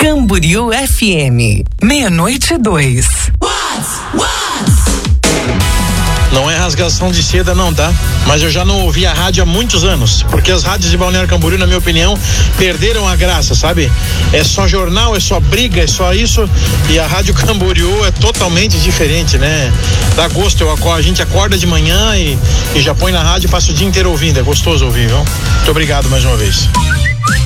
Camboriú FM, 00:02. Não é rasgação de seda não, tá? Mas eu já não ouvi a rádio há muitos anos, porque as rádios de Balneário Camboriú, na minha opinião, perderam a graça, sabe? É só jornal, é só briga, é só isso, e a Rádio Camboriú é totalmente diferente, né? Dá gosto, a gente acorda de manhã e já põe na rádio e passa o dia inteiro ouvindo, é gostoso ouvir, viu? Muito obrigado mais uma vez.